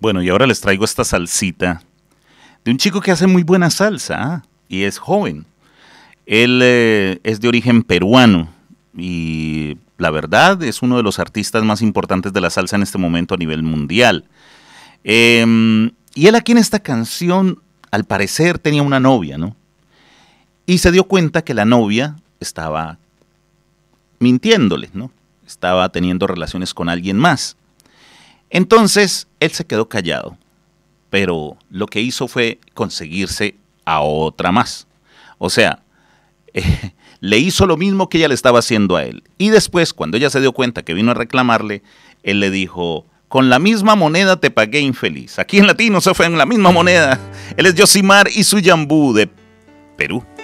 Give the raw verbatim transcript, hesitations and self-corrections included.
Bueno, y ahora les traigo esta salsita de un chico que hace muy buena salsa, ¿eh? Y es joven. Él eh, es de origen peruano y la verdad es uno de los artistas más importantes de la salsa en este momento a nivel mundial. Eh, y él aquí en esta canción, al parecer, tenía una novia, ¿no? Y se dio cuenta que la novia estaba mintiéndole, ¿no? Estaba teniendo relaciones con alguien más. Entonces, él se quedó callado, pero lo que hizo fue conseguirse a otra más. O sea, eh, le hizo lo mismo que ella le estaba haciendo a él. Y después, cuando ella se dio cuenta que vino a reclamarle, él le dijo, con la misma moneda te pagué, infeliz. Aquí en latino se fue en la misma moneda. Él es Yosimar y su Yambú de Perú.